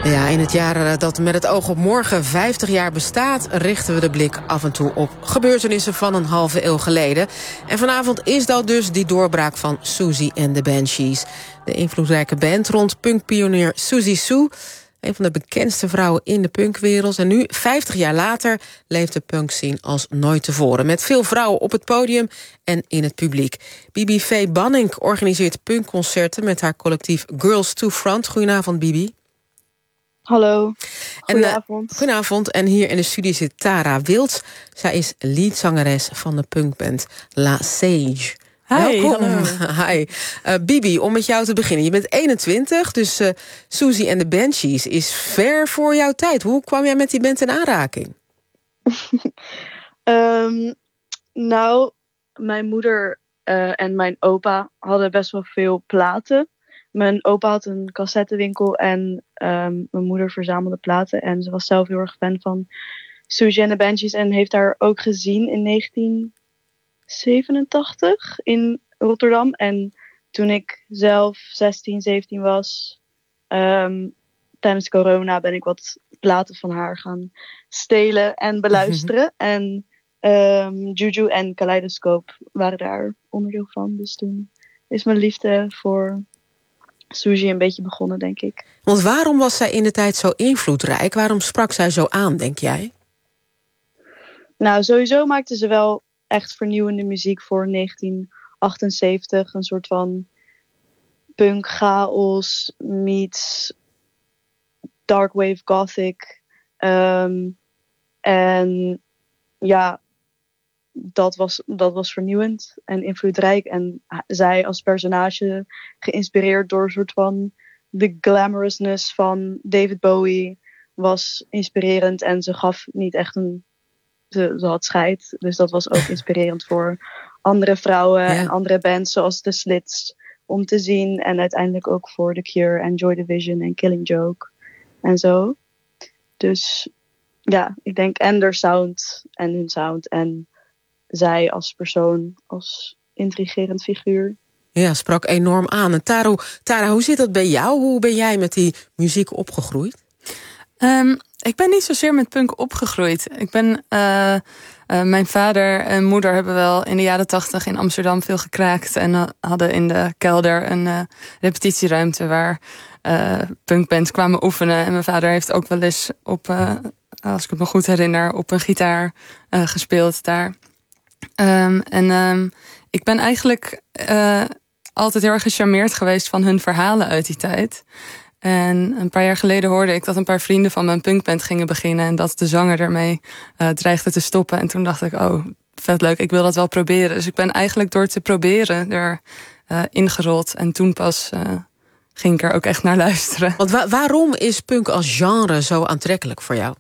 Ja, in het jaar dat met het oog op morgen 50 jaar bestaat, richten we de blik af en toe op gebeurtenissen van een halve eeuw geleden. En vanavond is dat dus die doorbraak van Siouxsie and the Banshees. De invloedrijke band rond punkpionier Siouxsie Sioux, een van de bekendste vrouwen in de punkwereld. En nu, 50 jaar later, leeft de punkscene als nooit tevoren. Met veel vrouwen op het podium en in het publiek. Bibi V. Banning organiseert punkconcerten met haar collectief Girls to Front. Goedenavond, Bibi. Hallo, goedenavond. Goedenavond. En hier in de studio zit Tara Wilds. Zij is leadzangeres van de punkband La Sage. Hi. Welkom. Hi. Bibi, om met jou te beginnen. Je bent 21, dus Siouxsie and the Banshees is ver voor jouw tijd. Hoe kwam jij met die band in aanraking? Nou, mijn moeder en mijn opa hadden best wel veel platen. Mijn opa had een cassettewinkel en mijn moeder verzamelde platen. En ze was zelf heel erg fan van Siouxsie and the Banshees en heeft haar ook gezien in 1987 in Rotterdam. En toen ik zelf 16, 17 was, tijdens corona ben ik wat platen van haar gaan stelen en beluisteren. En Juju en Kaleidoscope waren daar onderdeel van. Dus toen is mijn liefde voor Siouxsie een beetje begonnen, denk ik. Want waarom was zij in de tijd zo invloedrijk? Waarom sprak zij zo aan, denk jij? Nou, sowieso maakte ze wel echt vernieuwende muziek voor 1978. Een soort van punk chaos meets dark wave gothic. En ja, dat was vernieuwend en invloedrijk. En zij als personage, geïnspireerd door een soort van de glamorousness van David Bowie, was inspirerend. En ze gaf niet echt ze had scheid. Dus dat was ook inspirerend voor andere vrouwen en andere bands zoals The Slits om te zien. En uiteindelijk ook voor The Cure en Joy Division en Killing Joke en zo. Dus ja, ik denk en hun sound en zij als persoon, als intrigerend figuur. Ja, sprak enorm aan. En Tara, hoe zit dat bij jou? Hoe ben jij met die muziek opgegroeid? Ik ben niet zozeer met punk opgegroeid. Mijn vader en moeder hebben wel in de jaren 80 in Amsterdam veel gekraakt. En hadden in de kelder een repetitieruimte waar punkbands kwamen oefenen. En mijn vader heeft ook wel eens als ik het me goed herinner, op een gitaar gespeeld daar. Ik ben eigenlijk altijd heel erg gecharmeerd geweest van hun verhalen uit die tijd. En een paar jaar geleden hoorde ik dat een paar vrienden van mijn punkband gingen beginnen en dat de zanger ermee dreigde te stoppen. En toen dacht ik, oh, vet leuk, ik wil dat wel proberen. Dus ik ben eigenlijk door te proberen er ingerold. En toen pas ging ik er ook echt naar luisteren. Want waarom is punk als genre zo aantrekkelijk voor jou?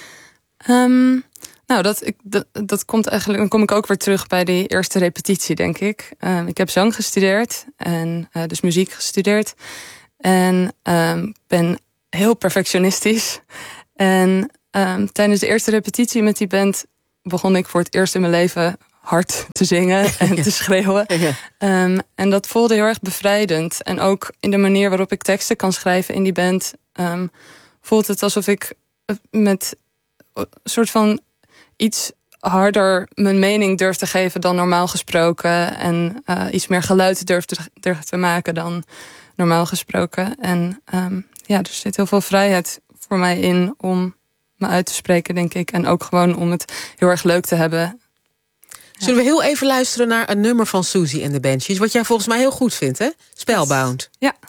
Nou, dat komt eigenlijk. Dan kom ik ook weer terug bij die eerste repetitie, denk ik. Ik heb zang gestudeerd en dus muziek gestudeerd. En ben heel perfectionistisch. En tijdens de eerste repetitie met die band begon ik voor het eerst in mijn leven hard te zingen en te schreeuwen. En dat voelde heel erg bevrijdend. En ook in de manier waarop ik teksten kan schrijven in die band voelt het alsof ik met een soort van iets harder mijn mening durf te geven dan normaal gesproken. En iets meer geluid durf te maken dan normaal gesproken. En er zit heel veel vrijheid voor mij in om me uit te spreken, denk ik. En ook gewoon om het heel erg leuk te hebben. Zullen we heel even luisteren naar een nummer van Siouxsie and the Banshees, wat jij volgens mij heel goed vindt, hè? Spellbound. Ja.